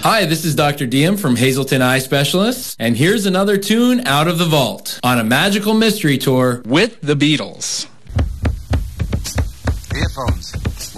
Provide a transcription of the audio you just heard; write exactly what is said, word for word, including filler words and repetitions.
Hi, this is Doctor Diem from Hazelton Eye Specialists, and here's another tune out of the vault on a magical mystery tour with the Beatles. Earphones.